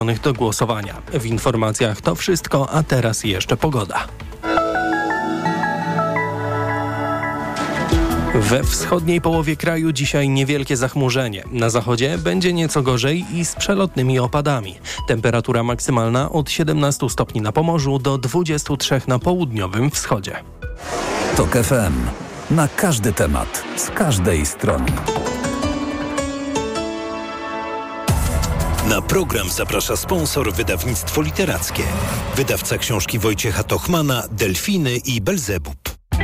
do głosowania. W informacjach to wszystko, a teraz jeszcze pogoda. We wschodniej połowie kraju dzisiaj niewielkie zachmurzenie. Na zachodzie będzie nieco gorzej i z przelotnymi opadami. Temperatura maksymalna od 17 stopni na Pomorzu do 23 na południowym wschodzie. TOK FM. Na każdy temat, z każdej strony. Na program zaprasza sponsor wydawnictwo literackie. Wydawca książki Wojciecha Tochmana, Delfiny i Belzebub.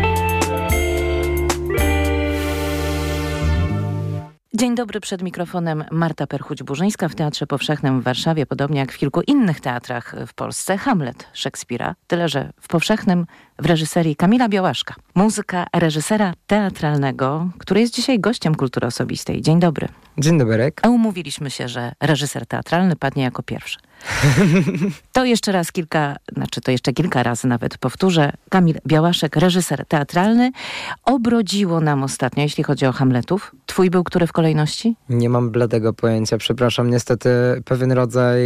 Dzień dobry, przed mikrofonem Marta Perchuć-Burzyńska. W Teatrze Powszechnym w Warszawie, podobnie jak w kilku innych teatrach w Polsce, Hamlet Szekspira. Tyle, że w Powszechnym w reżyserii Kamila Białaszka. Muzyka reżysera teatralnego, który jest dzisiaj gościem Kultury Osobistej. Dzień dobry. Dzień dobry. A umówiliśmy się, że reżyser teatralny padnie jako pierwszy. To jeszcze kilka razy nawet powtórzę. Kamil Białaszek, reżyser teatralny. Obrodziło nam ostatnio, jeśli chodzi o Hamletów. Twój był który w kolejności? Nie mam bladego pojęcia, przepraszam. Niestety pewien rodzaj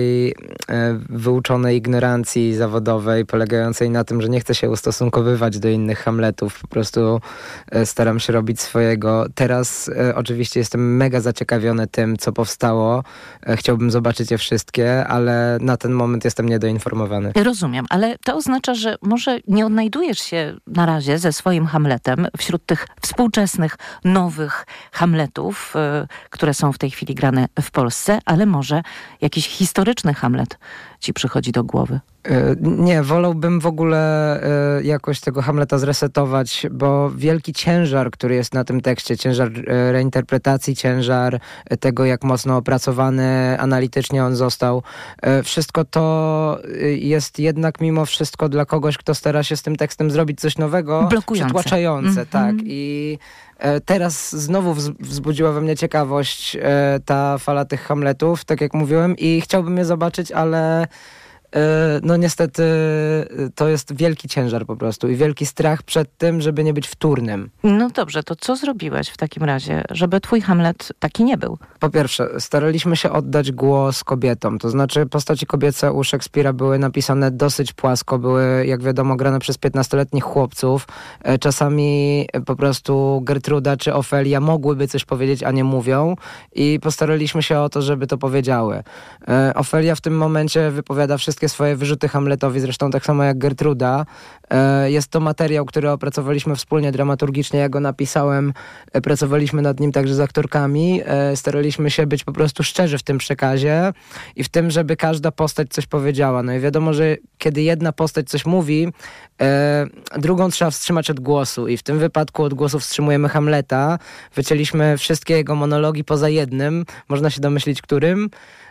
wyuczonej ignorancji zawodowej, polegającej na tym, że nie chcę się ustosunkowywać do innych Hamletów. Po prostu staram się robić swojego. Teraz oczywiście jestem mega zaciekawiony tym, co powstało. Chciałbym zobaczyć je wszystkie, ale na ten moment jestem niedoinformowany. Rozumiem, ale to oznacza, że może nie odnajdujesz się na razie ze swoim Hamletem wśród tych współczesnych, nowych Hamletów, które są w tej chwili grane w Polsce, ale może jakiś historyczny Hamlet ci przychodzi do głowy. Nie, wolałbym w ogóle jakoś tego Hamleta zresetować, bo wielki ciężar, który jest na tym tekście, ciężar reinterpretacji, ciężar tego, jak mocno opracowany analitycznie on został, wszystko to jest jednak mimo wszystko dla kogoś, kto stara się z tym tekstem zrobić coś nowego, przytłaczające. Tak. I teraz znowu wzbudziła we mnie ciekawość ta fala tych Hamletów, tak jak mówiłem, i chciałbym je zobaczyć, ale no niestety to jest wielki ciężar po prostu i wielki strach przed tym, żeby nie być wtórnym. No dobrze, to co zrobiłeś w takim razie, żeby twój Hamlet taki nie był? Po pierwsze, staraliśmy się oddać głos kobietom, to znaczy postaci kobiece u Szekspira były napisane dosyć płasko, były, jak wiadomo, grane przez 15-letnich chłopców. Czasami po prostu Gertruda czy Ofelia mogłyby coś powiedzieć, a nie mówią, i postaraliśmy się o to, żeby to powiedziały. Ofelia w tym momencie wypowiada wszystkie swoje wyrzuty Hamletowi, zresztą tak samo jak Gertruda. Jest to materiał, który opracowaliśmy wspólnie dramaturgicznie, ja go napisałem, pracowaliśmy nad nim także z aktorkami, staraliśmy się być po prostu szczerzy w tym przekazie i w tym, żeby każda postać coś powiedziała. No i wiadomo, że kiedy jedna postać coś mówi, drugą trzeba wstrzymać od głosu i w tym wypadku od głosu wstrzymujemy Hamleta. Wycięliśmy wszystkie jego monologi poza jednym, można się domyślić którym.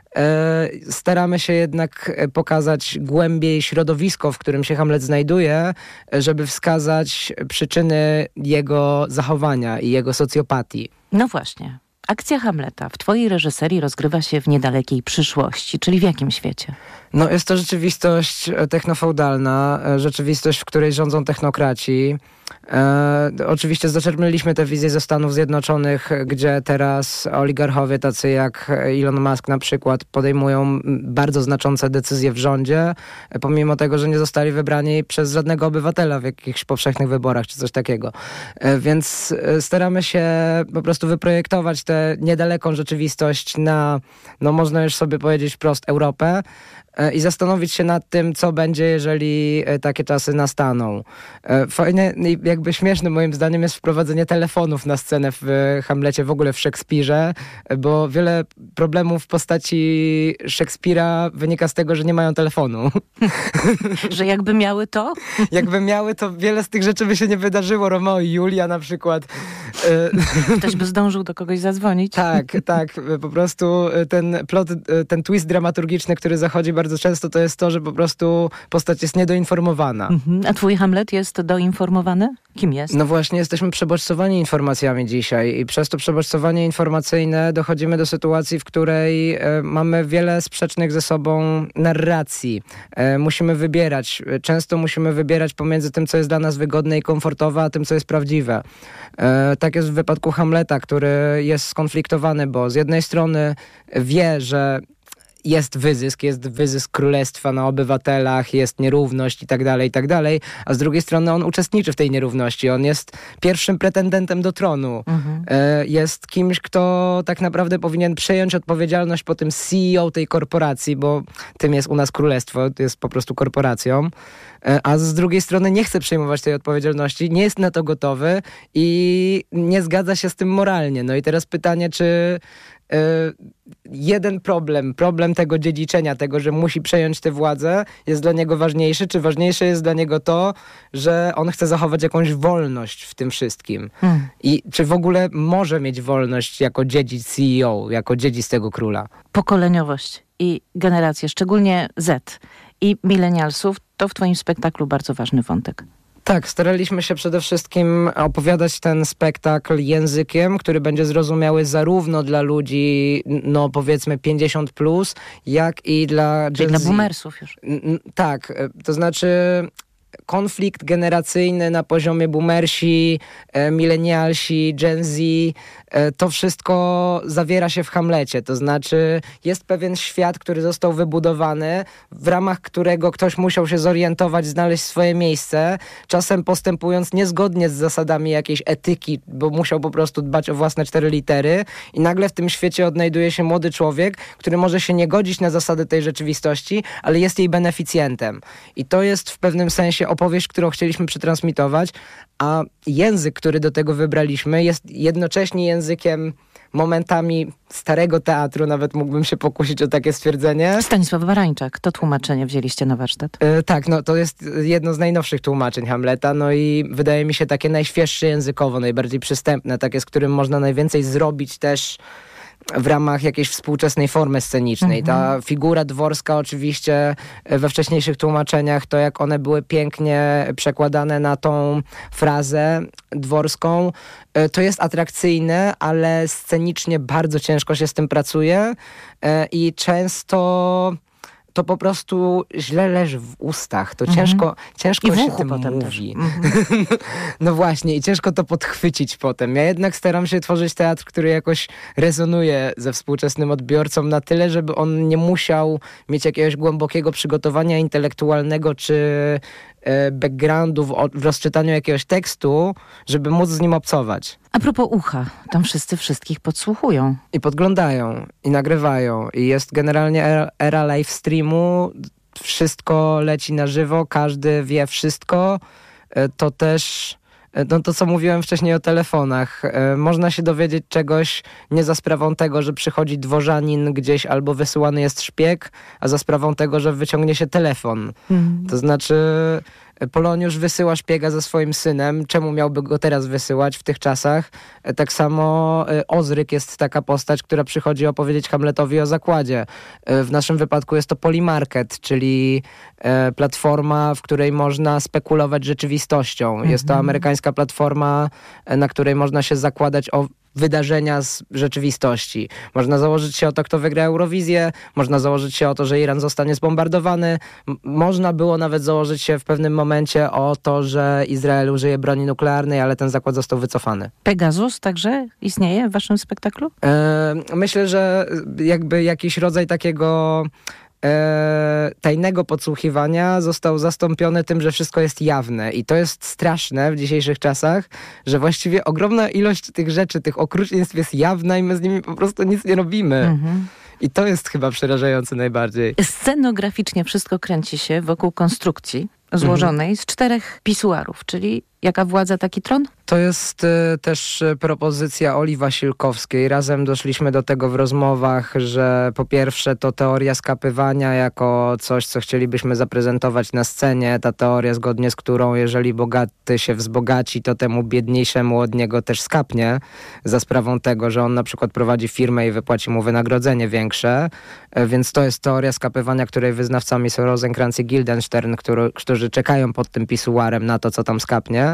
Staramy się jednak pokazać głębiej środowisko, w którym się Hamlet znajduje, żeby wskazać przyczyny jego zachowania i jego socjopatii. No właśnie. Akcja Hamleta w twojej reżyserii rozgrywa się w niedalekiej przyszłości, czyli w jakim świecie? No jest to rzeczywistość technofeudalna, rzeczywistość, w której rządzą technokraci. Oczywiście zaczerpnęliśmy tę wizję ze Stanów Zjednoczonych, gdzie teraz oligarchowie tacy jak Elon Musk na przykład podejmują bardzo znaczące decyzje w rządzie, pomimo tego, że nie zostali wybrani przez żadnego obywatela w jakichś powszechnych wyborach czy coś takiego. Więc staramy się po prostu wyprojektować tę niedaleką rzeczywistość na, no można już sobie powiedzieć wprost, Europę i zastanowić się nad tym, co będzie, jeżeli takie czasy nastaną. Fajne i jakby śmieszne moim zdaniem jest wprowadzenie telefonów na scenę w Hamlecie, w ogóle w Szekspirze, bo wiele problemów w postaci Szekspira wynika z tego, że nie mają telefonu. Że jakby miały to? Jakby miały, to wiele z tych rzeczy by się nie wydarzyło. Romeo i Julia na przykład. Ktoś by zdążył do kogoś zadzwonić. Tak. Po prostu ten plot, ten twist dramaturgiczny, który zachodzi bardzo często, to jest to, że po prostu postać jest niedoinformowana. A twój Hamlet jest doinformowany? Kim jest? No właśnie, jesteśmy przebodźcowani informacjami dzisiaj i przez to przebodźcowanie informacyjne dochodzimy do sytuacji, w której mamy wiele sprzecznych ze sobą narracji. Musimy wybierać. Często musimy wybierać pomiędzy tym, co jest dla nas wygodne i komfortowe, a tym, co jest prawdziwe. Tak jest w wypadku Hamleta, który jest skonfliktowany, bo z jednej strony wie, że jest wyzysk królestwa na obywatelach, jest nierówność i tak dalej, a z drugiej strony on uczestniczy w tej nierówności. On jest pierwszym pretendentem do tronu. Jest kimś, kto tak naprawdę powinien przejąć odpowiedzialność po tym CEO tej korporacji, bo tym jest u nas królestwo, jest po prostu korporacją. A z drugiej strony nie chce przejmować tej odpowiedzialności, nie jest na to gotowy i nie zgadza się z tym moralnie. No i teraz pytanie, czy jeden problem tego dziedziczenia, tego, że musi przejąć tę władzę, jest dla niego ważniejszy, czy ważniejsze jest dla niego to, że on chce zachować jakąś wolność w tym wszystkim. I czy w ogóle może mieć wolność jako dziedzic CEO, jako dziedzic tego króla? Pokoleniowość i generacje, szczególnie Z i milenialsów, to w twoim spektaklu bardzo ważny wątek. Tak, staraliśmy się przede wszystkim opowiadać ten spektakl językiem, który będzie zrozumiały zarówno dla ludzi, no powiedzmy 50+, jak i dla Gen Z. Czyli dla boomersów już. Tak, to znaczy konflikt generacyjny na poziomie boomersi, milenialsi, Gen Z, to wszystko zawiera się w Hamlecie. To znaczy jest pewien świat, który został wybudowany, w ramach którego ktoś musiał się zorientować, znaleźć swoje miejsce, czasem postępując niezgodnie z zasadami jakiejś etyki, bo musiał po prostu dbać o własne 4 litery i nagle w tym świecie odnajduje się młody człowiek, który może się nie godzić na zasady tej rzeczywistości, ale jest jej beneficjentem. I to jest w pewnym sensie opowieść, którą chcieliśmy przetransmitować, a język, który do tego wybraliśmy, jest jednocześnie językiem momentami starego teatru, nawet mógłbym się pokusić o takie stwierdzenie. Stanisław Barańczak, to tłumaczenie wzięliście na warsztat. Tak, no to jest jedno z najnowszych tłumaczeń Hamleta, no i wydaje mi się takie najświeższe językowo, najbardziej przystępne, takie, z którym można najwięcej zrobić też w ramach jakiejś współczesnej formy scenicznej. Ta figura dworska oczywiście we wcześniejszych tłumaczeniach, to jak one były pięknie przekładane na tą frazę dworską, to jest atrakcyjne, ale scenicznie bardzo ciężko się z tym pracuje i często to po prostu źle leży w ustach. To ciężko I w się uchu tym potem mówi. No właśnie, i ciężko to podchwycić potem. Ja jednak staram się tworzyć teatr, który jakoś rezonuje ze współczesnym odbiorcą na tyle, żeby on nie musiał mieć jakiegoś głębokiego przygotowania intelektualnego czy backgroundu w rozczytaniu jakiegoś tekstu, żeby móc z nim obcować. A propos ucha, tam wszyscy wszystkich podsłuchują. I podglądają, i nagrywają. I jest generalnie era live streamu. Wszystko leci na żywo, każdy wie wszystko. To też, no to co mówiłem wcześniej o telefonach. Można się dowiedzieć czegoś nie za sprawą tego, że przychodzi dworzanin gdzieś albo wysyłany jest szpieg, a za sprawą tego, że wyciągnie się telefon. To znaczy Poloniusz wysyła szpiega ze swoim synem. Czemu miałby go teraz wysyłać w tych czasach? Tak samo Ozryk jest taka postać, która przychodzi opowiedzieć Hamletowi o zakładzie. W naszym wypadku jest to Polymarket, czyli platforma, w której można spekulować rzeczywistością. Jest to amerykańska platforma, na której można się zakładać o wydarzenia z rzeczywistości. Można założyć się o to, kto wygra Eurowizję, można założyć się o to, że Iran zostanie zbombardowany. Można było nawet założyć się w pewnym momencie o to, że Izrael użyje broni nuklearnej, ale ten zakład został wycofany. Pegasus także istnieje w waszym spektaklu? Myślę, że jakby jakiś rodzaj takiego tajnego podsłuchiwania został zastąpiony tym, że wszystko jest jawne i to jest straszne w dzisiejszych czasach, że właściwie ogromna ilość tych rzeczy, tych okrucieństw jest jawna i my z nimi po prostu nic nie robimy. I to jest chyba przerażające najbardziej. Scenograficznie wszystko kręci się wokół konstrukcji złożonej z 4 pisuarów, czyli jaka władza, taki tron? To jest też propozycja Oli Wasilkowskiej. Razem doszliśmy do tego w rozmowach, że po pierwsze to teoria skapywania jako coś, co chcielibyśmy zaprezentować na scenie. Ta teoria, zgodnie z którą jeżeli bogaty się wzbogaci, to temu biedniejszemu od niego też skapnie za sprawą tego, że on na przykład prowadzi firmę i wypłaci mu wynagrodzenie większe. Więc to jest teoria skapywania, której wyznawcami są Rosenkrantz i Guildenstern, którzy czekają pod tym pisuarem na to, co tam skapnie.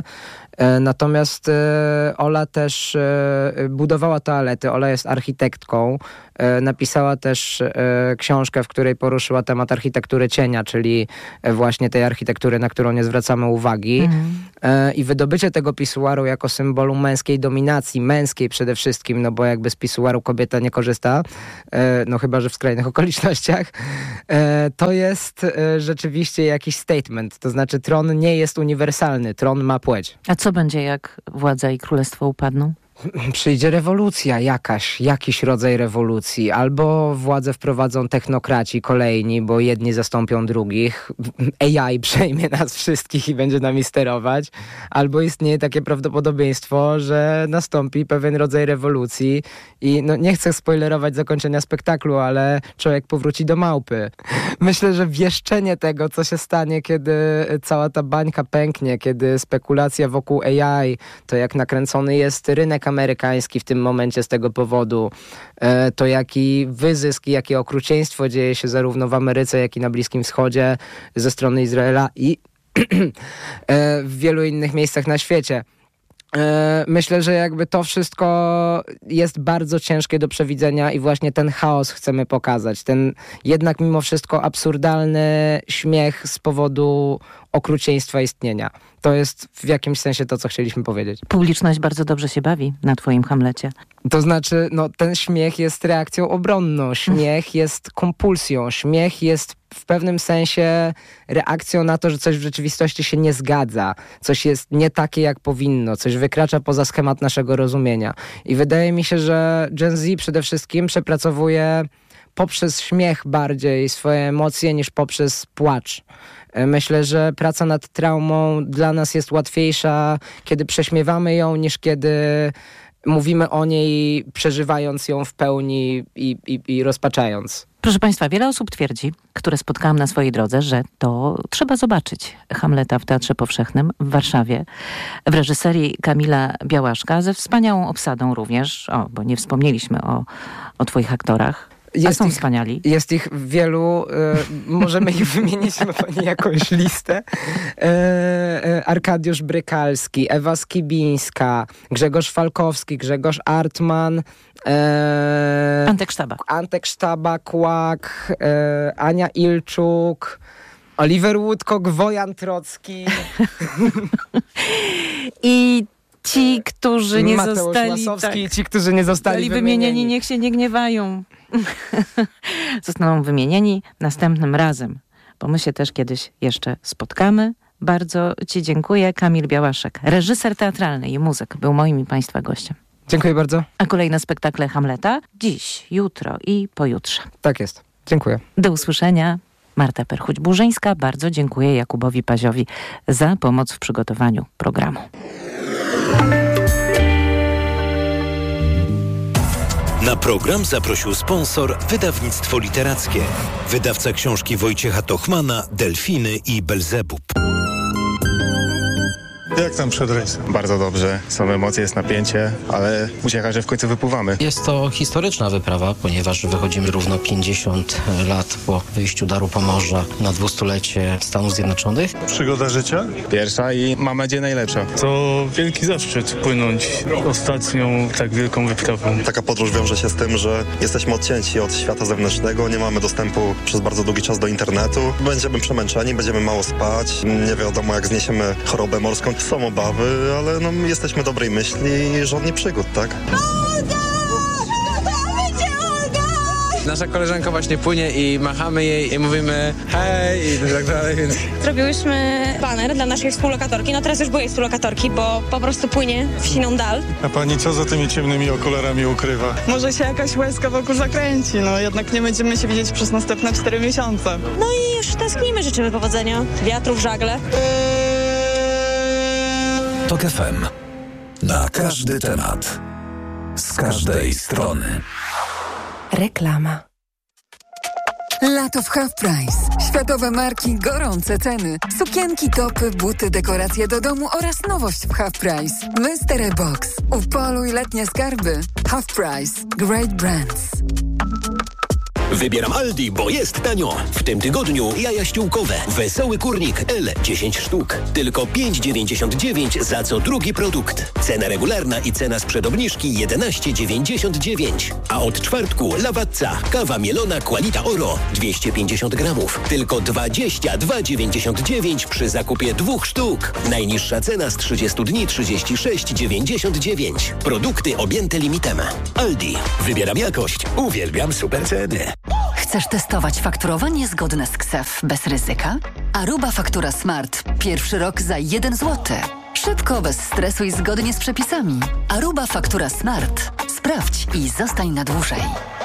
Natomiast Ola też budowała toalety. Ola jest architektką Napisała też książkę, w której poruszyła temat architektury cienia, czyli właśnie tej architektury, na którą nie zwracamy uwagi. I wydobycie tego pisuaru jako symbolu męskiej dominacji, męskiej przede wszystkim, no bo jakby z pisuaru kobieta nie korzysta, no chyba, że w skrajnych okolicznościach, to jest rzeczywiście jakiś statement. To znaczy tron nie jest uniwersalny, tron ma płeć. A co będzie, jak władza i królestwo upadną? Przyjdzie rewolucja jakiś rodzaj rewolucji. Albo władzę wprowadzą technokraci kolejni, bo jedni zastąpią drugich. AI przejmie nas wszystkich i będzie nami sterować. Albo istnieje takie prawdopodobieństwo, że nastąpi pewien rodzaj rewolucji i no nie chcę spoilerować zakończenia spektaklu, ale człowiek powróci do małpy. Myślę, że wieszczenie tego, co się stanie, kiedy cała ta bańka pęknie, kiedy spekulacja wokół AI, to jak nakręcony jest rynek amerykański w tym momencie z tego powodu, to jaki wyzysk i jakie okrucieństwo dzieje się zarówno w Ameryce, jak i na Bliskim Wschodzie ze strony Izraela i w wielu innych miejscach na świecie. Myślę, że jakby to wszystko jest bardzo ciężkie do przewidzenia i właśnie ten chaos chcemy pokazać. Ten jednak mimo wszystko absurdalny śmiech z powodu okrucieństwa istnienia. To jest w jakimś sensie to, co chcieliśmy powiedzieć. Publiczność bardzo dobrze się bawi na twoim Hamlecie. To znaczy, no ten śmiech jest reakcją obronną, śmiech jest kompulsją, śmiech jest w pewnym sensie reakcją na to, że coś w rzeczywistości się nie zgadza, coś jest nie takie, jak powinno, coś wykracza poza schemat naszego rozumienia. I wydaje mi się, że Gen Z przede wszystkim przepracowuje poprzez śmiech bardziej swoje emocje niż poprzez płacz. Myślę, że praca nad traumą dla nas jest łatwiejsza, kiedy prześmiewamy ją, niż kiedy mówimy o niej, przeżywając ją w pełni i rozpaczając. Proszę Państwa, wiele osób twierdzi, które spotkałam na swojej drodze, że to trzeba zobaczyć Hamleta w Teatrze Powszechnym w Warszawie w reżyserii Kamila Białaszka ze wspaniałą obsadą również, bo nie wspomnieliśmy o twoich aktorach. Są wspaniali. Jest ich wielu, możemy ich wymienić, ma pani jakąś listę. Arkadiusz Brykalski, Ewa Skibińska, Grzegorz Falkowski, Grzegorz Artman, Antek Sztabak, Kłak, Ania Ilczuk, Oliver Woodcock, Wojan Trocki. I ci, którzy nie Mateusz zostali... Lasowski, ci, którzy nie zostali wymienieni. Niech się nie gniewają. Zostaną wymienieni następnym razem, bo my się też kiedyś jeszcze spotkamy. Bardzo ci dziękuję. Kamil Białaszek, reżyser teatralny i muzyk, był moim i Państwa gościem. Dziękuję bardzo. A kolejne spektakle Hamleta dziś, jutro i pojutrze. Tak jest. Dziękuję. Do usłyszenia. Marta Perchuć-Burzyńska. Bardzo dziękuję Jakubowi Paziowi za pomoc w przygotowaniu programu. Na program zaprosił sponsor Wydawnictwo Literackie. Wydawca książki Wojciecha Tochmana, Delfiny i Belzebub. Jak tam przed rejsem? Bardzo dobrze. Są emocje, jest napięcie, ale uciecha, że w końcu wypływamy. Jest to historyczna wyprawa, ponieważ wychodzimy równo 50 lat po wyjściu Daru Pomorza na 200-lecie Stanów Zjednoczonych. Przygoda życia? Pierwsza i mam nadzieję najlepsza. To wielki zaszczyt płynąć ostatnią tak wielką wyprawą. Taka podróż wiąże się z tym, że jesteśmy odcięci od świata zewnętrznego, nie mamy dostępu przez bardzo długi czas do internetu. Będziemy przemęczeni, będziemy mało spać, nie wiadomo jak zniesiemy chorobę morską. Są obawy, ale jesteśmy dobrej myśli i żadnych przygód, tak? Nasza koleżanka właśnie płynie i machamy jej i mówimy hej i tak dalej, więc... Zrobiłyśmy baner dla naszej współlokatorki, teraz już byłej współlokatorki, bo po prostu płynie w siną dal. A pani co za tymi ciemnymi okularami ukrywa? Może się jakaś łezka wokół zakręci, jednak nie będziemy się widzieć przez następne 4 miesiące. No i już tęsknimy, życzymy powodzenia, wiatru w żagle. TOK FM. Na każdy temat. Z każdej strony. Reklama. Lato w Half Price. Światowe marki, gorące ceny. Sukienki, topy, buty, dekoracje do domu oraz nowość w Half Price. Mystery Box. Upoluj letnie skarby. Half Price. Great Brands. Wybieram Aldi, bo jest tanio. W tym tygodniu jaja ściółkowe. Wesoły kurnik L 10 sztuk. Tylko 5,99 za co drugi produkt. Cena regularna i cena sprzed obniżki 11,99. A od czwartku Lawazza. Kawa mielona Qualita Oro 250 gramów. Tylko 22,99 przy zakupie 2 sztuk. Najniższa cena z 30 dni 36,99. Produkty objęte limitem. Aldi. Wybieram jakość. Uwielbiam super ceny. Chcesz testować fakturowanie zgodne z KSEF bez ryzyka? Aruba Faktura Smart. Pierwszy rok za 1 zł. Szybko, bez stresu i zgodnie z przepisami. Aruba Faktura Smart. Sprawdź i zostań na dłużej.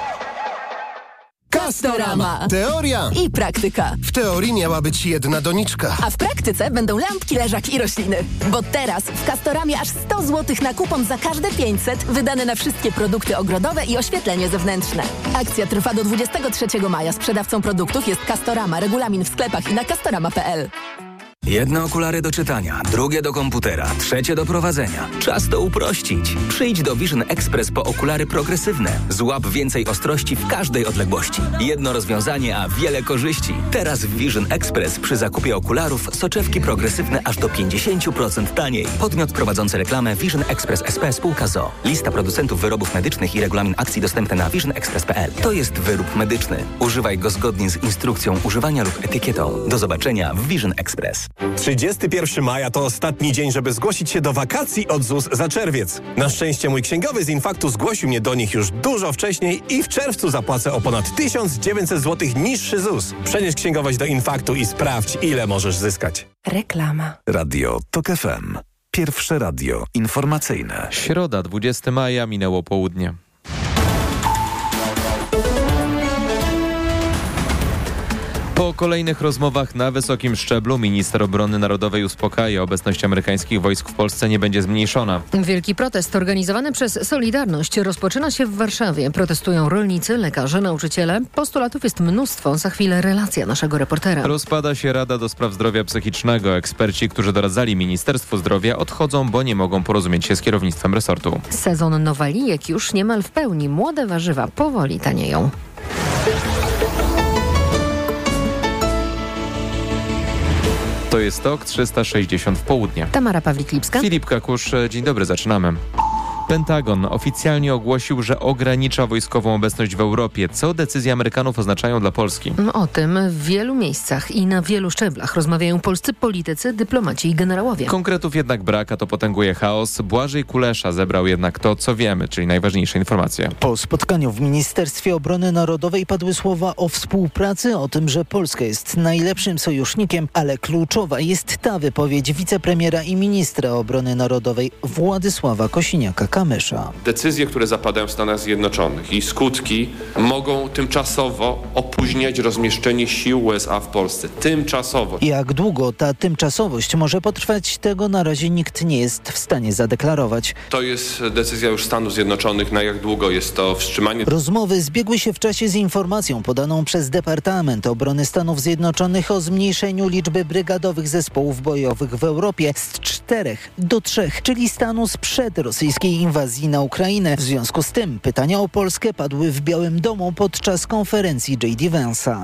Castorama. Teoria i praktyka. W teorii miała być jedna doniczka. A w praktyce będą lampki, leżak i rośliny. Bo teraz w Castoramie aż 100 zł na kupon za każde 500 wydane na wszystkie produkty ogrodowe i oświetlenie zewnętrzne. Akcja trwa do 23 maja. Sprzedawcą produktów jest Castorama. Regulamin w sklepach i na castorama.pl. Jedne okulary do czytania, drugie do komputera, trzecie do prowadzenia. Czas to uprościć. Przyjdź do Vision Express po okulary progresywne. Złap więcej ostrości w każdej odległości. Jedno rozwiązanie, a wiele korzyści. Teraz w Vision Express przy zakupie okularów soczewki progresywne aż do 50% taniej. Podmiot prowadzący reklamę Vision Express SP spółka ZOO. Lista producentów wyrobów medycznych i regulamin akcji dostępne na visionexpress.pl. To jest wyrób medyczny. Używaj go zgodnie z instrukcją używania lub etykietą. Do zobaczenia w Vision Express. 31 maja to ostatni dzień, żeby zgłosić się do wakacji od ZUS za czerwiec. Na szczęście mój księgowy z Infaktu zgłosił mnie do nich już dużo wcześniej i w czerwcu zapłacę o ponad 1900 zł niższy ZUS. Przenieś księgowość do Infaktu i sprawdź, ile możesz zyskać. Reklama. Radio TOK FM. Pierwsze radio informacyjne. Środa, 20 maja, minęło południe. Po kolejnych rozmowach na wysokim szczeblu minister obrony narodowej uspokaja, obecność amerykańskich wojsk w Polsce nie będzie zmniejszona. Wielki protest organizowany przez Solidarność rozpoczyna się w Warszawie. Protestują rolnicy, lekarze, nauczyciele. Postulatów jest mnóstwo. Za chwilę relacja naszego reportera. Rozpada się Rada do Spraw Zdrowia Psychicznego. Eksperci, którzy doradzali Ministerstwu Zdrowia, odchodzą, bo nie mogą porozumieć się z kierownictwem resortu. Sezon nowalijek już niemal w pełni. Młode warzywa powoli tanieją. To jest TOK 360 w południe. Tamara Pawlik-Lipska. Filip Kakusz, dzień dobry, zaczynamy. Pentagon oficjalnie ogłosił, że ogranicza wojskową obecność w Europie. Co decyzje Amerykanów oznaczają dla Polski? O tym w wielu miejscach i na wielu szczeblach rozmawiają polscy politycy, dyplomaci i generałowie. Konkretów jednak brak, a to potęguje chaos. Błażej Kulesza zebrał jednak to, co wiemy, czyli najważniejsze informacje. Po spotkaniu w Ministerstwie Obrony Narodowej padły słowa o współpracy, o tym, że Polska jest najlepszym sojusznikiem, ale kluczowa jest ta wypowiedź wicepremiera i ministra obrony narodowej Władysława Kosiniaka-Kamysza. Decyzje, które zapadają w Stanach Zjednoczonych i skutki mogą tymczasowo opóźniać rozmieszczenie sił USA w Polsce. Tymczasowo. Jak długo ta tymczasowość może potrwać, tego na razie nikt nie jest w stanie zadeklarować. To jest decyzja już Stanów Zjednoczonych, na jak długo jest to wstrzymanie. Rozmowy zbiegły się w czasie z informacją podaną przez Departament Obrony Stanów Zjednoczonych o zmniejszeniu liczby brygadowych zespołów bojowych w Europie z 4 do 3, czyli stanu sprzed rosyjskiej inwazji na Ukrainę. W związku z tym pytania o Polskę padły w Białym Domu podczas konferencji J.D. Vance'a.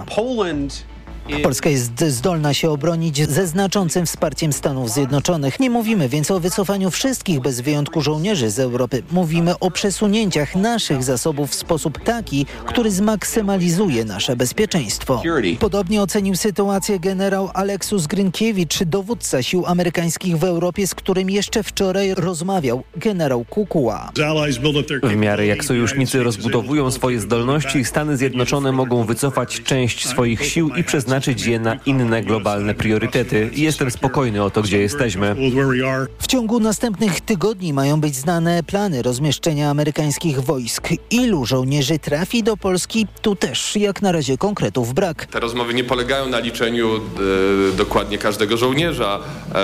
Polska jest zdolna się obronić ze znaczącym wsparciem Stanów Zjednoczonych. Nie mówimy więc o wycofaniu wszystkich bez wyjątku żołnierzy z Europy. Mówimy o przesunięciach naszych zasobów w sposób taki, który zmaksymalizuje nasze bezpieczeństwo. Podobnie ocenił sytuację generał Aleksus Grinkiewicz, dowódca sił amerykańskich w Europie, z którym jeszcze wczoraj rozmawiał generał Kukuła. W miarę jak sojusznicy rozbudowują swoje zdolności, Stany Zjednoczone mogą wycofać część swoich sił i przeznaczyć je na inne globalne priorytety. Jestem spokojny o to, gdzie jesteśmy. W ciągu następnych tygodni mają być znane plany rozmieszczenia amerykańskich wojsk. Ilu żołnierzy trafi do Polski? Tu też jak na razie konkretów brak. Te rozmowy nie polegają na liczeniu dokładnie każdego żołnierza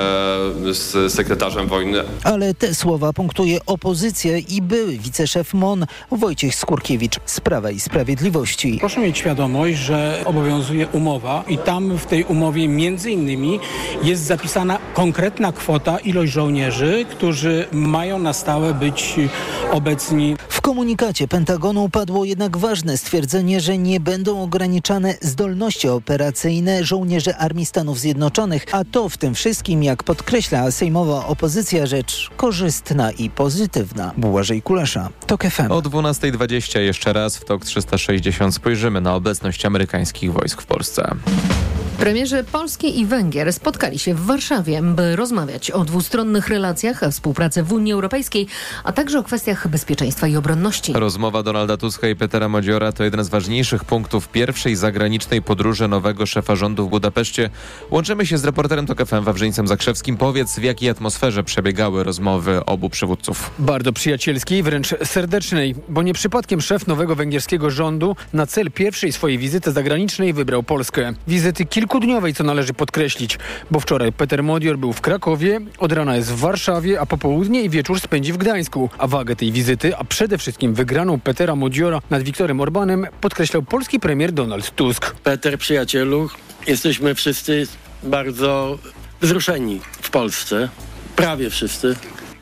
z sekretarzem wojny. Ale te słowa punktuje opozycja i były wiceszef MON Wojciech Skurkiewicz z Prawa i Sprawiedliwości. Proszę mieć świadomość, że obowiązuje umowa i tam w tej umowie między innymi jest zapisana konkretna kwota, ilość żołnierzy, którzy mają na stałe być obecni. W komunikacie Pentagonu padło jednak ważne stwierdzenie, że nie będą ograniczane zdolności operacyjne żołnierzy Armii Stanów Zjednoczonych, a to w tym wszystkim, jak podkreśla sejmowa opozycja, rzecz korzystna i pozytywna. Błażej Kulesza, TOK FM. O 12:20 jeszcze raz w TOK 360 spojrzymy na obecność amerykańskich wojsk w Polsce. Premierzy Polski i Węgier spotkali się w Warszawie, by rozmawiać o dwustronnych relacjach, współpracy w Unii Europejskiej, a także o kwestiach bezpieczeństwa i obronności. Rozmowa Donalda Tuska i Petera Modziora to jeden z ważniejszych punktów pierwszej zagranicznej podróży nowego szefa rządu w Budapeszcie. Łączymy się z reporterem TOK FM Wawrzyńcem Zakrzewskim. Powiedz, w jakiej atmosferze przebiegały rozmowy obu przywódców? Bardzo przyjacielskiej, wręcz serdecznej, bo nie przypadkiem szef nowego węgierskiego rządu na cel pierwszej swojej wizyty zagranicznej wybrał Polskę. Wizyty kilkudniowej, co należy podkreślić, bo wczoraj Peter Modior był w Krakowie, od rana jest w Warszawie, a popołudnie i wieczór spędzi w Gdańsku. A wagę tej wizyty, a przede wszystkim wygraną Petera Modiora nad Viktorem Orbánem podkreślał polski premier Donald Tusk. Peter, przyjacielu, jesteśmy wszyscy bardzo wzruszeni w Polsce. Prawie wszyscy,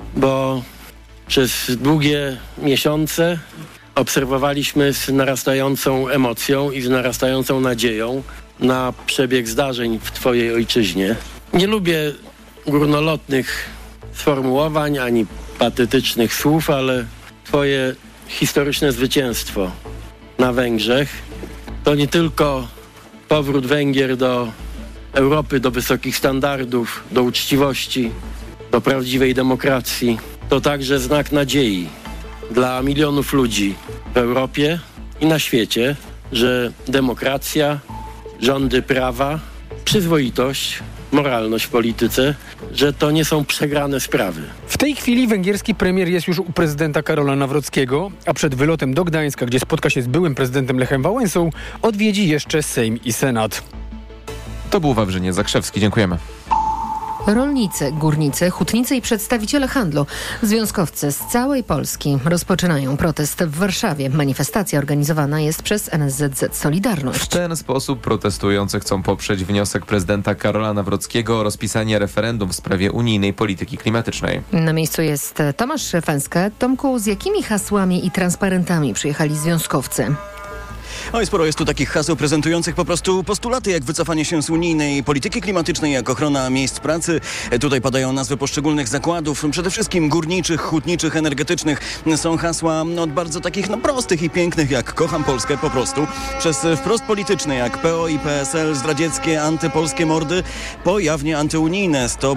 bo przez długie miesiące obserwowaliśmy z narastającą emocją i z narastającą nadzieją na przebieg zdarzeń w Twojej ojczyźnie. Nie lubię górnolotnych sformułowań ani patetycznych słów, ale Twoje historyczne zwycięstwo na Węgrzech to nie tylko powrót Węgier do Europy, do wysokich standardów, do uczciwości, do prawdziwej demokracji. To także znak nadziei dla milionów ludzi w Europie i na świecie, że demokracja, rządy prawa, przyzwoitość, moralność w polityce, że to nie są przegrane sprawy. W tej chwili węgierski premier jest już u prezydenta Karola Nawrockiego, a przed wylotem do Gdańska, gdzie spotka się z byłym prezydentem Lechem Wałęsą, odwiedzi jeszcze Sejm i Senat. To był Wawrzyniec Zakrzewski. Dziękujemy. Rolnicy, górnicy, hutnicy i przedstawiciele handlu, związkowcy z całej Polski rozpoczynają protest w Warszawie. Manifestacja organizowana jest przez NSZZ Solidarność. W ten sposób protestujący chcą poprzeć wniosek prezydenta Karola Nawrockiego o rozpisanie referendum w sprawie unijnej polityki klimatycznej. Na miejscu jest Tomasz Fęskę. Tomku, z jakimi hasłami i transparentami przyjechali związkowcy? Oj, sporo jest tu takich haseł prezentujących po prostu postulaty, jak wycofanie się z unijnej polityki klimatycznej, jak ochrona miejsc pracy. Tutaj padają nazwy poszczególnych zakładów, przede wszystkim górniczych, hutniczych, energetycznych. Są hasła od bardzo takich prostych i pięknych, jak kocham Polskę po prostu, przez wprost polityczne, jak PO i PSL, zdradzieckie, antypolskie mordy, po jawnie antyunijne, stop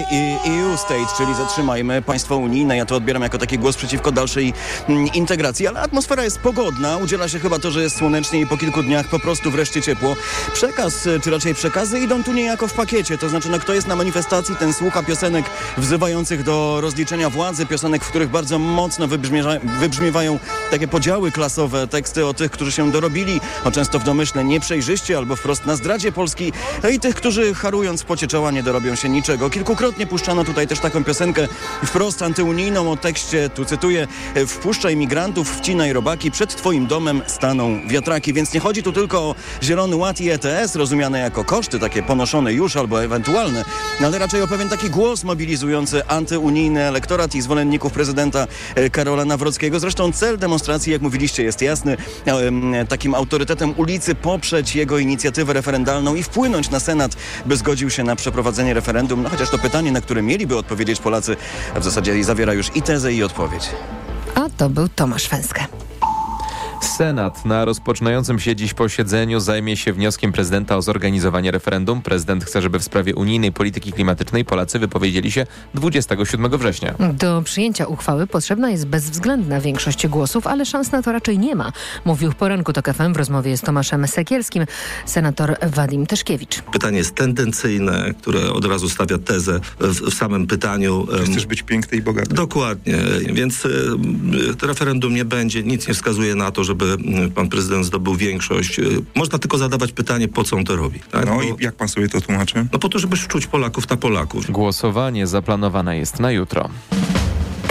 EU state, czyli zatrzymajmy państwo unijne. Ja to odbieram jako taki głos przeciwko dalszej integracji, ale atmosfera jest pogodna, udziela się chyba to, że jest słonecznie i po kilku dniach po prostu wreszcie ciepło. Przekaz, czy raczej przekazy idą tu niejako w pakiecie. To znaczy, kto jest na manifestacji, ten słucha piosenek wzywających do rozliczenia władzy, piosenek, w których bardzo mocno wybrzmiewają takie podziały klasowe, teksty o tych, którzy się dorobili, o często w domyśle nieprzejrzyście albo wprost na zdradzie Polski, i tych, którzy harując w pocie czoła nie dorobią się niczego. Kilkukrotnie puszczano tutaj też taką piosenkę wprost antyunijną o tekście, tu cytuję: wpuszczaj migrantów, wcinaj robaki, przed twoim domem staną wiatraki. Więc nie chodzi tu tylko o Zielony Ład i ETS, rozumiane jako koszty takie ponoszone już albo ewentualne, ale raczej o pewien taki głos mobilizujący antyunijny elektorat i zwolenników prezydenta Karola Nawrockiego. Zresztą cel demonstracji, jak mówiliście, jest jasny. Takim autorytetem ulicy poprzeć jego inicjatywę referendalną i wpłynąć na Senat, by zgodził się na przeprowadzenie referendum. No chociaż to pytanie, na które mieliby odpowiedzieć Polacy, a w zasadzie zawiera już i tezę, i odpowiedź. A to był Tomasz Fęskę. Senat na rozpoczynającym się dziś posiedzeniu zajmie się wnioskiem prezydenta o zorganizowanie referendum. Prezydent chce, żeby w sprawie unijnej polityki klimatycznej Polacy wypowiedzieli się 27 września. Do przyjęcia uchwały potrzebna jest bezwzględna większość głosów, ale szans na to raczej nie ma, mówił w poranku TOK FM w rozmowie z Tomaszem Sekielskim senator Wadim Tyszkiewicz. Pytanie jest tendencyjne, które od razu stawia tezę w samym pytaniu. Chcesz być piękny i bogaty. Dokładnie, więc referendum nie będzie, nic nie wskazuje na to, żeby pan prezydent zdobył większość. Można tylko zadawać pytanie, po co on to robi. Tak? No i jak pan sobie to tłumaczy? No po to, żeby szczuć Polaków na Polaków. Głosowanie zaplanowane jest na jutro.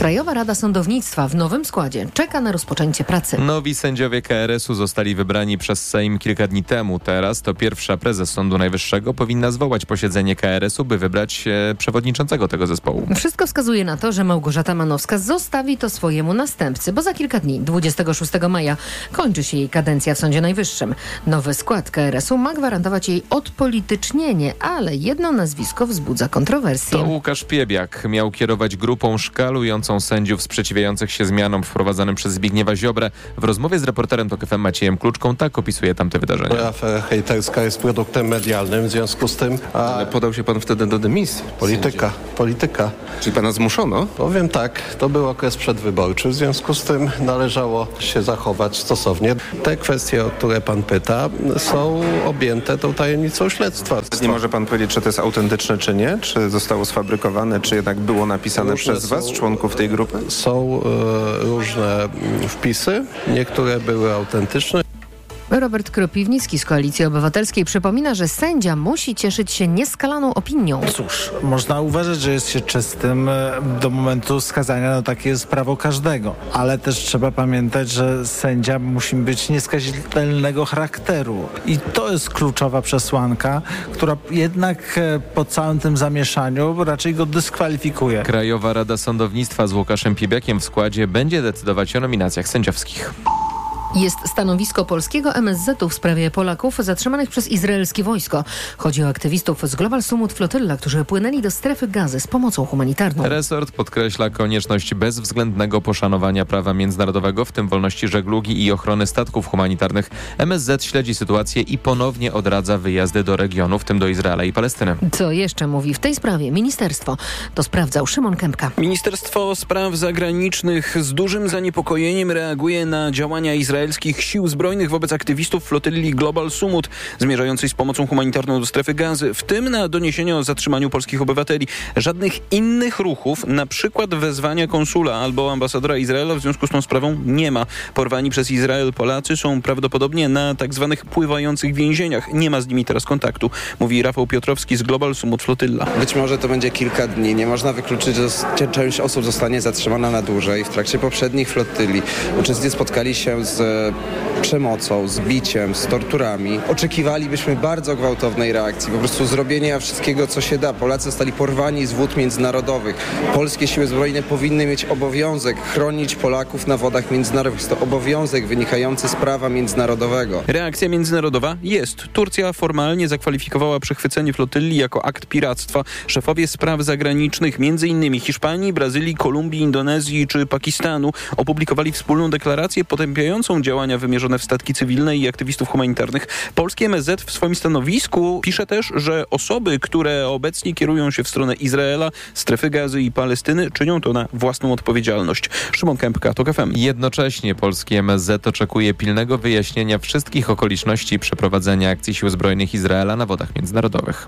Krajowa Rada Sądownictwa w nowym składzie czeka na rozpoczęcie pracy. Nowi sędziowie KRS-u zostali wybrani przez Sejm kilka dni temu. Teraz to pierwsza prezes Sądu Najwyższego powinna zwołać posiedzenie KRS-u, by wybrać przewodniczącego tego zespołu. Wszystko wskazuje na to, że Małgorzata Manowska zostawi to swojemu następcy, bo za kilka dni, 26 maja, kończy się jej kadencja w Sądzie Najwyższym. Nowy skład KRS-u ma gwarantować jej odpolitycznienie, ale jedno nazwisko wzbudza kontrowersje. To Łukasz Piebiak miał kierować grupą szkalującą sędziów sprzeciwiających się zmianom wprowadzanym przez Zbigniewa Ziobrę. W rozmowie z reporterem TOK FM Maciejem Kluczką tak opisuje tamte wydarzenia. Afera hejterska jest produktem medialnym, w związku z tym... Ale podał się pan wtedy do dymisji? Polityka. Czyli pana zmuszono? Powiem tak, to był okres przedwyborczy, w związku z tym należało się zachować stosownie. Te kwestie, o które pan pyta, są objęte tą tajemnicą śledztwa. Nie może pan powiedzieć, czy to jest autentyczne, czy nie? Czy zostało sfabrykowane, czy jednak było napisane przez was, członków tej grupy? Są różne wpisy, niektóre były autentyczne. Robert Kropiwnicki z Koalicji Obywatelskiej przypomina, że sędzia musi cieszyć się nieskalaną opinią. Cóż, można uważać, że jest się czystym do momentu skazania, no takie jest prawo każdego. Ale też trzeba pamiętać, że sędzia musi być nieskazitelnego charakteru. I to jest kluczowa przesłanka, która jednak po całym tym zamieszaniu raczej go dyskwalifikuje. Krajowa Rada Sądownictwa z Łukaszem Piebiakiem w składzie będzie decydować o nominacjach sędziowskich. Jest stanowisko polskiego MSZ-u w sprawie Polaków zatrzymanych przez izraelskie wojsko. Chodzi o aktywistów z Global Summit Flotilla, którzy płynęli do strefy Gazy z pomocą humanitarną. Resort podkreśla konieczność bezwzględnego poszanowania prawa międzynarodowego, w tym wolności żeglugi i ochrony statków humanitarnych. MSZ śledzi sytuację i ponownie odradza wyjazdy do regionu, w tym do Izraela i Palestyny. Co jeszcze mówi w tej sprawie ministerstwo? To sprawdzał Szymon Kępka. Ministerstwo Spraw Zagranicznych z dużym zaniepokojeniem reaguje na działania izraelskich sił zbrojnych wobec aktywistów flotylli Global Summit zmierzającej z pomocą humanitarną do strefy Gazy, w tym na doniesienie o zatrzymaniu polskich obywateli. Żadnych innych ruchów, na przykład wezwania konsula albo ambasadora Izraela w związku z tą sprawą nie ma. Porwani przez Izrael Polacy są prawdopodobnie na tak zwanych pływających więzieniach. Nie ma z nimi teraz kontaktu, mówi Rafał Piotrowski z Global Summit Flotilla. Być może to będzie kilka dni. Nie można wykluczyć, że część osób zostanie zatrzymana na dłużej. W trakcie poprzednich flotyli uczestnicy spotkali się z przemocą, z biciem, z torturami. Oczekiwalibyśmy bardzo gwałtownej reakcji, po prostu zrobienia wszystkiego, co się da. Polacy zostali porwani z wód międzynarodowych. Polskie siły zbrojne powinny mieć obowiązek chronić Polaków na wodach międzynarodowych. Jest to obowiązek wynikający z prawa międzynarodowego. Reakcja międzynarodowa jest. Turcja formalnie zakwalifikowała przechwycenie flotylli jako akt piractwa. Szefowie spraw zagranicznych m.in. Hiszpanii, Brazylii, Kolumbii, Indonezji czy Pakistanu opublikowali wspólną deklarację potępiającą działania wymierzone w statki cywilne i aktywistów humanitarnych. Polskie MSZ w swoim stanowisku pisze też, że osoby, które obecnie kierują się w stronę Izraela, strefy Gazy i Palestyny, czynią to na własną odpowiedzialność. Szymon Kępka, TOK FM. Jednocześnie polski MSZ oczekuje pilnego wyjaśnienia wszystkich okoliczności przeprowadzenia akcji sił zbrojnych Izraela na wodach międzynarodowych.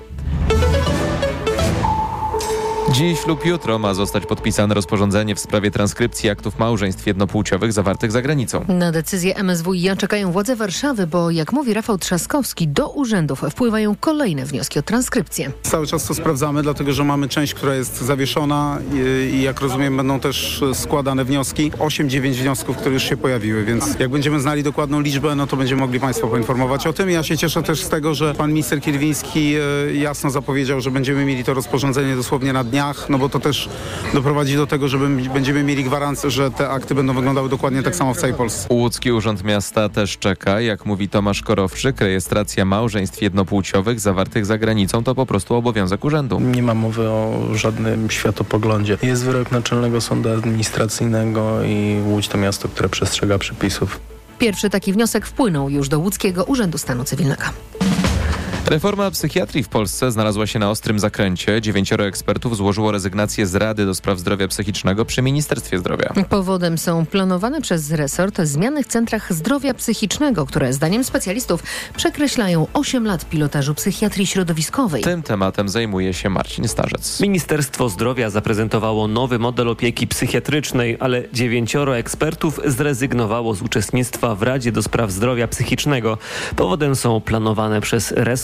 Dziś lub jutro ma zostać podpisane rozporządzenie w sprawie transkrypcji aktów małżeństw jednopłciowych zawartych za granicą. Na decyzję MSWiA czekają władze Warszawy, bo jak mówi Rafał Trzaskowski, do urzędów wpływają kolejne wnioski o transkrypcję. Cały czas to sprawdzamy, dlatego że mamy część, która jest zawieszona i jak rozumiem będą też składane wnioski. 8-9 wniosków, które już się pojawiły, więc jak będziemy znali dokładną liczbę, no to będziemy mogli Państwa poinformować o tym. Ja się cieszę też z tego, że pan minister Kierwiński jasno zapowiedział, że będziemy mieli to rozporządzenie dosłownie na dniach, no bo to też doprowadzi do tego, że będziemy mieli gwarancję, że te akty będą wyglądały dokładnie tak samo w całej Polsce. Łódzki Urząd Miasta też czeka. Jak mówi Tomasz Korowczyk, rejestracja małżeństw jednopłciowych zawartych za granicą to po prostu obowiązek urzędu. Nie ma mowy o żadnym światopoglądzie. Jest wyrok Naczelnego Sądu Administracyjnego i Łódź to miasto, które przestrzega przepisów. Pierwszy taki wniosek wpłynął już do Łódzkiego Urzędu Stanu Cywilnego. Reforma psychiatrii w Polsce znalazła się na ostrym zakręcie. 9 ekspertów złożyło rezygnację z Rady do Spraw Zdrowia Psychicznego przy Ministerstwie Zdrowia. Powodem są planowane przez resort zmiany w centrach zdrowia psychicznego, które zdaniem specjalistów przekreślają 8 lat pilotażu psychiatrii środowiskowej. Tym tematem zajmuje się Marcin Starzec. Ministerstwo Zdrowia zaprezentowało nowy model opieki psychiatrycznej, ale 9 ekspertów zrezygnowało z uczestnictwa w Radzie do Spraw Zdrowia Psychicznego. Powodem są planowane przez resort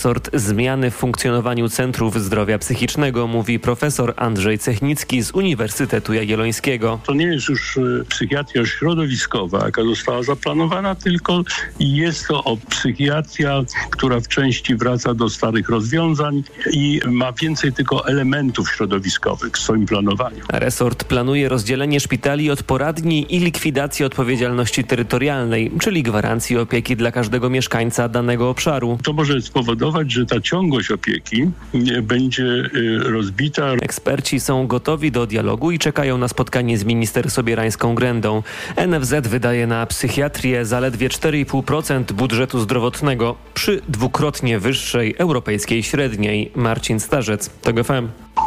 resort zmiany w funkcjonowaniu centrów zdrowia psychicznego, mówi profesor Andrzej Cechnicki z Uniwersytetu Jagiellońskiego. To nie jest już psychiatria środowiskowa, jaka została zaplanowana, tylko jest to psychiatria, która w części wraca do starych rozwiązań i ma więcej tylko elementów środowiskowych w swoim planowaniu. Resort planuje rozdzielenie szpitali od poradni i likwidację odpowiedzialności terytorialnej, czyli gwarancji opieki dla każdego mieszkańca danego obszaru. To może spowodować, że ta ciągłość opieki będzie rozbita. Eksperci są gotowi do dialogu i czekają na spotkanie z minister Sobierańską-Grędą. NFZ wydaje na psychiatrię zaledwie 4,5% budżetu zdrowotnego przy dwukrotnie wyższej europejskiej średniej. Marcin Starzec, TOG FM.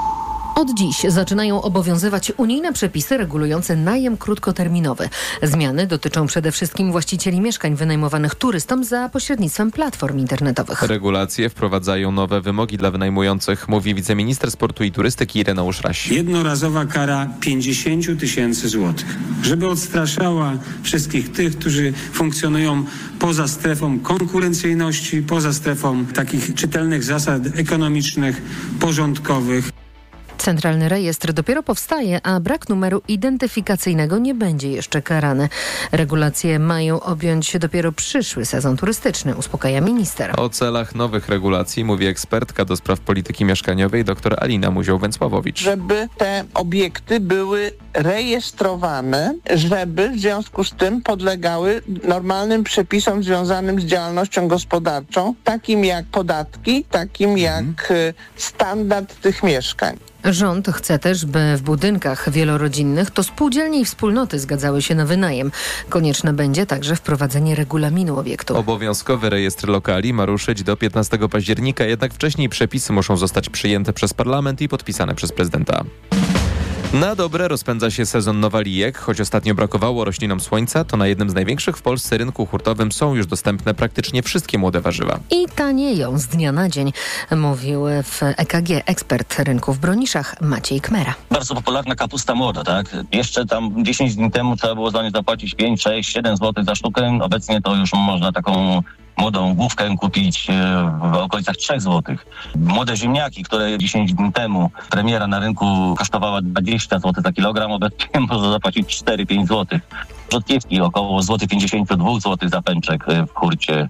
Od dziś zaczynają obowiązywać unijne przepisy regulujące najem krótkoterminowy. Zmiany dotyczą przede wszystkim właścicieli mieszkań wynajmowanych turystom za pośrednictwem platform internetowych. Regulacje wprowadzają nowe wymogi dla wynajmujących, mówi wiceminister sportu i turystyki Ireneusz Raś. Jednorazowa kara 50 000 złotych, żeby odstraszała wszystkich tych, którzy funkcjonują poza strefą konkurencyjności, poza strefą takich czytelnych zasad ekonomicznych, porządkowych. Centralny rejestr dopiero powstaje, a brak numeru identyfikacyjnego nie będzie jeszcze karany. Regulacje mają objąć dopiero przyszły sezon turystyczny, uspokaja minister. O celach nowych regulacji mówi ekspertka do spraw polityki mieszkaniowej dr Alina Muzioł-Węcławowicz. Żeby te obiekty były rejestrowane, żeby w związku z tym podlegały normalnym przepisom związanym z działalnością gospodarczą, takim jak podatki, takim jak standard tych mieszkań. Rząd chce też, by w budynkach wielorodzinnych to spółdzielnie i wspólnoty zgadzały się na wynajem. Konieczne będzie także wprowadzenie regulaminu obiektu. Obowiązkowy rejestr lokali ma ruszyć do 15 października, jednak wcześniej przepisy muszą zostać przyjęte przez parlament i podpisane przez prezydenta. Na dobre rozpędza się sezon nowalijek. Choć ostatnio brakowało roślinom słońca, to na jednym z największych w Polsce rynku hurtowym są już dostępne praktycznie wszystkie młode warzywa. I tanieją z dnia na dzień, mówił w EKG ekspert rynku w Broniszach Maciej Kmera. Bardzo popularna kapusta młoda, tak? Jeszcze tam 10 dni temu trzeba było za nie zapłacić 5, 6, 7 zł za sztukę. Obecnie to już można taką młodą główkę kupić w okolicach 3 zł. Młode ziemniaki, które 10 dni temu premiera na rynku kosztowała 20 zł za kilogram, obecnie można zapłacić 4-5 zł. Rzodkiewki około 52 zł za pęczek w hurcie.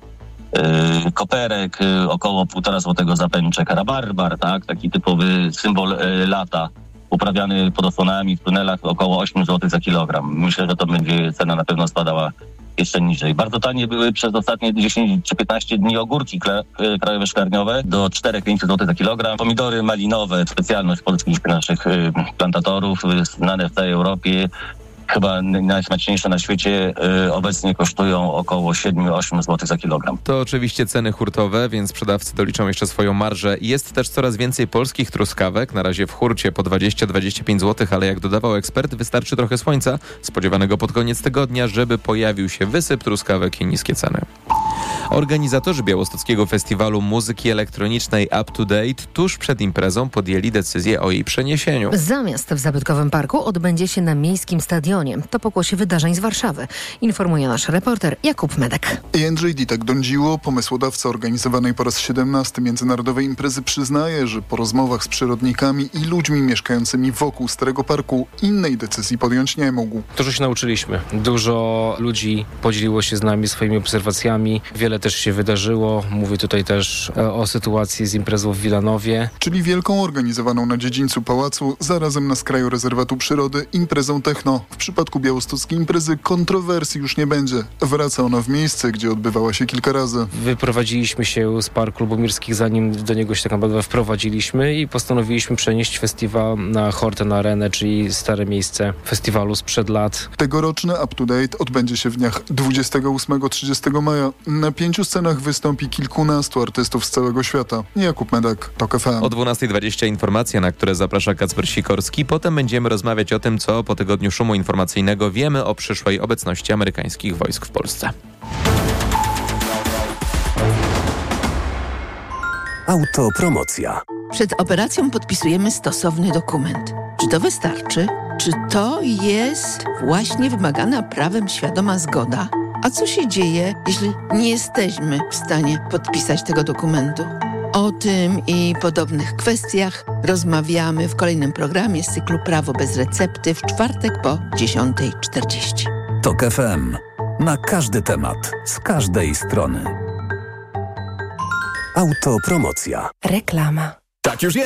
Koperek około 1,5 zł za pęczek. Rabarbar, tak? Taki typowy symbol lata. Uprawiany pod osłonami w tunelach około 8 zł za kilogram. Myślę, że to będzie cena na pewno spadała jeszcze niżej. Bardzo tanie były przez ostatnie 10 czy 15 dni ogórki krajowe szklarniowe do 4-5 zł za kilogram. Pomidory malinowe, specjalność polskich naszych plantatorów, znane w całej Europie. Chyba najsmaczniejsze na świecie, obecnie kosztują około 7-8 zł za kilogram. To oczywiście ceny hurtowe, więc sprzedawcy doliczą jeszcze swoją marżę. Jest też coraz więcej polskich truskawek, na razie w hurcie po 20-25 zł, ale jak dodawał ekspert, wystarczy trochę słońca, spodziewanego pod koniec tygodnia, żeby pojawił się wysyp truskawek i niskie ceny. Organizatorzy białostockiego festiwalu muzyki elektronicznej Up to Date tuż przed imprezą podjęli decyzję o jej przeniesieniu. Zamiast w zabytkowym parku odbędzie się na miejskim stadionie. To pokłosie wydarzeń z Warszawy, informuje nasz reporter Jakub Medek. Jędrzej Ditak-Dądziło, pomysłodawca organizowanej po raz 17 międzynarodowej imprezy, przyznaje, że po rozmowach z przyrodnikami i ludźmi mieszkającymi wokół Starego Parku innej decyzji podjąć nie mógł. Dużo się nauczyliśmy. Dużo ludzi podzieliło się z nami swoimi obserwacjami. Wiele też się wydarzyło. Mówię tutaj też o sytuacji z imprezą w Wilanowie. Czyli wielką organizowaną na dziedzińcu pałacu, zarazem na skraju rezerwatu przyrody, imprezą techno. W przypadku białostockiej imprezy kontrowersji już nie będzie. Wraca ona w miejsce, gdzie odbywała się kilka razy. Wyprowadziliśmy się z Parku Lubomirskich, zanim do niego się tak naprawdę wprowadziliśmy i postanowiliśmy przenieść festiwal na Horten Arenę, czyli stare miejsce festiwalu sprzed lat. Tegoroczny Up to Date odbędzie się w dniach 28-30 maja. Na 5 scenach wystąpi kilkunastu artystów z całego świata. Jakub Medek, TOG FM. O 12:20 informacje, na które zaprasza Kacper Sikorski. Potem będziemy rozmawiać o tym, co po tygodniu szumu informacyjnego wiemy o przyszłej obecności amerykańskich wojsk w Polsce. Autopromocja. Przed operacją podpisujemy stosowny dokument. Czy to wystarczy? Czy to jest właśnie wymagana prawem świadoma zgoda? A co się dzieje, jeśli nie jesteśmy w stanie podpisać tego dokumentu? O tym i podobnych kwestiach rozmawiamy w kolejnym programie z cyklu Prawo bez recepty w czwartek po 10:40. TOK FM. Na każdy temat, z każdej strony. Autopromocja. Reklama. Tak już jest.